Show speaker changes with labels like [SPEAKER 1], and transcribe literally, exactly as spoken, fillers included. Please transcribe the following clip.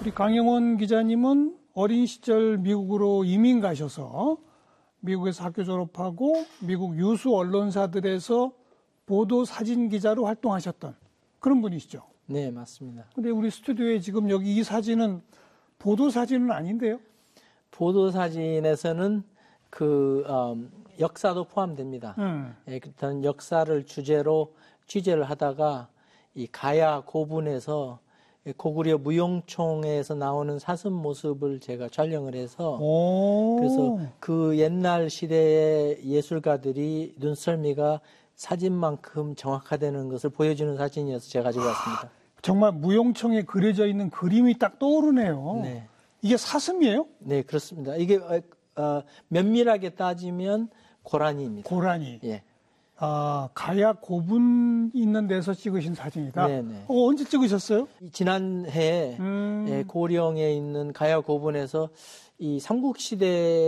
[SPEAKER 1] 우리 강영원 기자님은 어린 시절 미국으로 이민 가셔서 미국에서 학교 졸업하고 미국 유수 언론사들에서 보도 사진 기자로 활동하셨던 그런 분이시죠?
[SPEAKER 2] 네, 맞습니다.
[SPEAKER 1] 근데 우리 스튜디오에 지금 여기 이 사진은 보도 사진은 아닌데요?
[SPEAKER 2] 보도 사진에서는 그 음, 역사도 포함됩니다.
[SPEAKER 1] 음.
[SPEAKER 2] 예, 그렇다면 역사를 주제로 취재를 하다가 이 가야 고분에서 고구려 무용총에서 나오는 사슴 모습을 제가 촬영을 해서
[SPEAKER 1] 오.
[SPEAKER 2] 그래서 그 옛날 시대의 예술가들이 눈썰미가 사진만큼 정확하다는 것을 보여주는 사진이어서 제가 가지고 왔습니다.
[SPEAKER 1] 정말 무용청에 그려져 있는 그림이 딱 떠오르네요.
[SPEAKER 2] 네.
[SPEAKER 1] 이게 사슴이에요?
[SPEAKER 2] 네, 그렇습니다. 이게 어, 면밀하게 따지면 고라니입니다.
[SPEAKER 1] 고라니.
[SPEAKER 2] 예.
[SPEAKER 1] 아, 가야 고분 있는 데서 찍으신 사진이다.
[SPEAKER 2] 네네.
[SPEAKER 1] 어, 언제 찍으셨어요?
[SPEAKER 2] 지난해
[SPEAKER 1] 음.
[SPEAKER 2] 고령에 있는 가야 고분에서 이 삼국시대